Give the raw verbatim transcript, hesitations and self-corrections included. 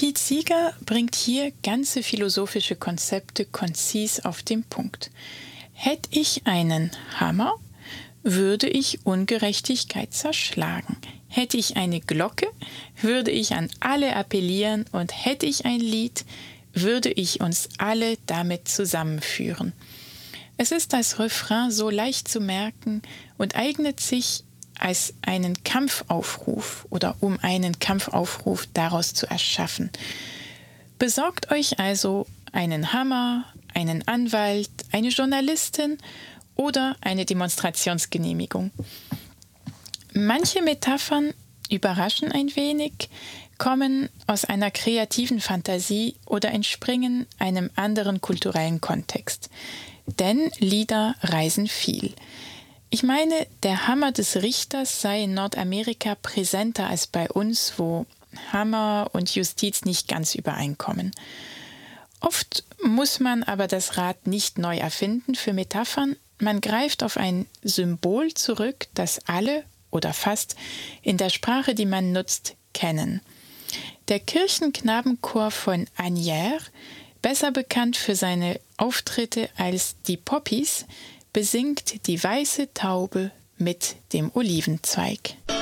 Pete Seeger bringt hier ganze philosophische Konzepte konzis auf den Punkt. Hätte ich einen Hammer, würde ich Ungerechtigkeit zerschlagen. Hätte ich eine Glocke, würde ich an alle appellieren, und hätte ich ein Lied, würde ich uns alle damit zusammenführen. Es ist als Refrain so leicht zu merken und eignet sich als einen Kampfaufruf oder um einen Kampfaufruf daraus zu erschaffen. Besorgt euch also einen Hammer, einen Anwalt, eine Journalistin oder eine Demonstrationsgenehmigung. Manche Metaphern überraschen ein wenig, kommen aus einer kreativen Fantasie oder entspringen einem anderen kulturellen Kontext. Denn Lieder reisen viel. Ich meine, der Hammer des Richters sei in Nordamerika präsenter als bei uns, wo Hammer und Justiz nicht ganz übereinkommen. Oft muss man aber das Rad nicht neu erfinden für Metaphern. Man greift auf ein Symbol zurück, das alle oder fast in der Sprache, die man nutzt, kennen. Der Kirchenknabenchor von Asnières, besser bekannt für seine Auftritte als die Poppies, besingt die weiße Taube mit dem Olivenzweig.